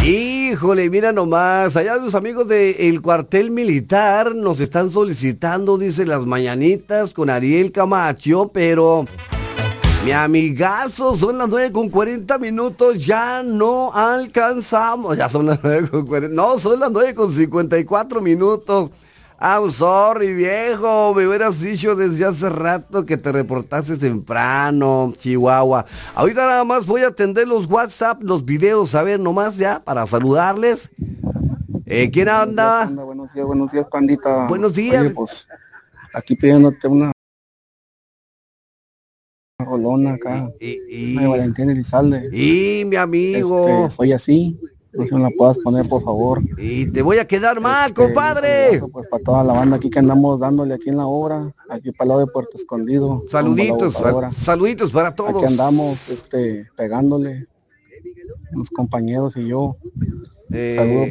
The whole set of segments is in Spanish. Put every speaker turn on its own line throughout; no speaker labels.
Híjole, mira nomás, allá los amigos del cuartel militar nos están solicitando, dice, las mañanitas con Ariel Camacho, pero mi amigazo, son las 9:40, ya no alcanzamos, ya son las 9:40, no, son las 9:54. I'm sorry, viejo, me hubieras dicho desde hace rato que te reportases temprano, Chihuahua. Ahorita nada más voy a atender los WhatsApp, los videos, a ver, nomás ya, para saludarles. ¿Quién anda?
Buenos días, pandita.
Buenos días.
Oye, pues, aquí pidiéndote una rolona acá, de Valentín Elizalde.
Y mi amigo.
Soy así. No sé si me la puedas poner, por favor.
Y te voy a quedar mal, compadre.
Pues para toda la banda aquí que andamos dándole aquí en la obra, aquí para el lado de Puerto Escondido.
Saluditos, saluditos para todos.
Aquí andamos, pegándole, los compañeros y yo. Saludo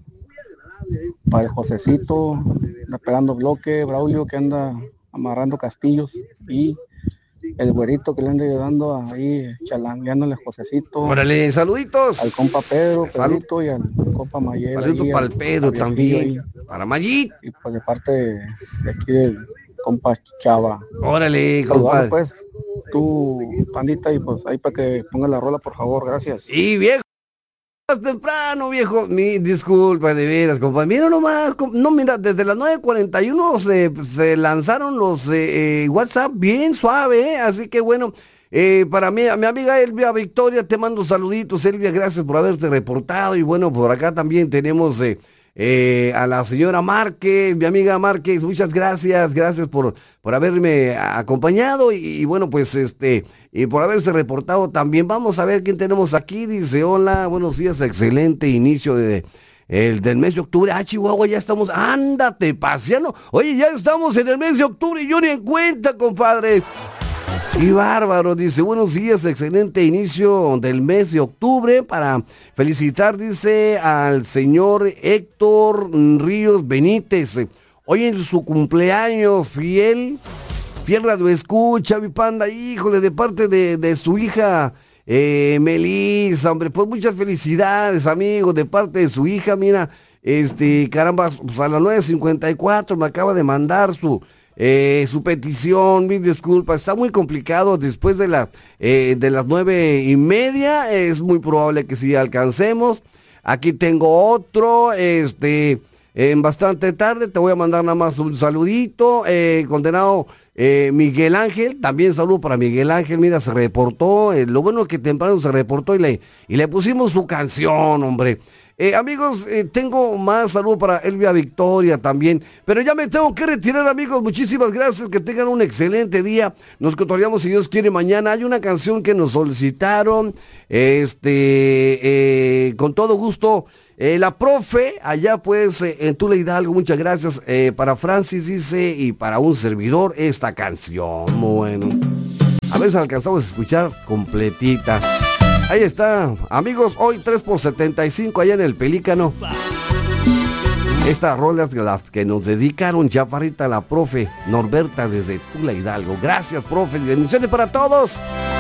para el Josecito, anda pegando bloque, Braulio que anda amarrando castillos y el güerito que le anda ayudando ahí, chalangueándole a Josecito.
Órale, saluditos.
Al compa Pedrito y al compa Mayel.
Saludos para el Pedro también. Para Mayit.
Y pues de parte de aquí del compa Chava.
Órale, compa.
Pues, tú, pandita, y pues ahí para que ponga la rola, por favor, gracias.
Y viejo, más temprano, viejo. Mi disculpa, de veras, compa. Mira nomás, no, mira, desde las 9:41 se lanzaron los WhatsApp bien suave, así que bueno, para mí, a mi amiga Elvia Victoria, te mando saluditos, Elvia, gracias por haberte reportado. Y bueno, por acá también tenemos a la señora Márquez, mi amiga Márquez, muchas gracias por haberme acompañado y bueno, pues y por haberse reportado también. Vamos a ver quién tenemos aquí. Dice, hola, buenos días, excelente inicio del mes de octubre. Ah, Chihuahua, ya estamos, ándate paseando. Oye, ya estamos en el mes de octubre y yo ni en cuenta, compadre. Y bárbaro, dice, buenos días, excelente inicio del mes de octubre, para felicitar, dice, al señor Héctor Ríos Benítez, hoy en su cumpleaños, fiel radio escucha, mi panda, híjole, de parte de su hija Melissa, hombre, pues muchas felicidades, amigo, de parte de su hija. Mira, caramba, pues a las 9:54 me acaba de mandar su petición. Mil disculpas, está muy complicado después de las 9:30, es muy probable que sí alcancemos. Aquí tengo otro, en bastante tarde, te voy a mandar nada más un saludito, condenado Miguel Ángel, también saludo para Miguel Ángel, mira, se reportó, lo bueno es que temprano se reportó y le pusimos su canción, hombre. Amigos, tengo más saludo para Elvia Victoria también, pero ya me tengo que retirar, amigos. Muchísimas gracias, que tengan un excelente día. Nos encontraríamos, si Dios quiere, mañana. Hay una canción que nos solicitaron, con todo gusto, la profe, allá pues en Tula Hidalgo. Muchas gracias, para Francis, dice, y para un servidor, esta canción. Bueno, a ver si alcanzamos a escuchar completita. Ahí está, amigos, hoy 3x75 allá en el Pelícano. Estas rolas las que nos dedicaron, chaparrita, la profe Norberta desde Tula Hidalgo. Gracias, profe, bendiciones para todos.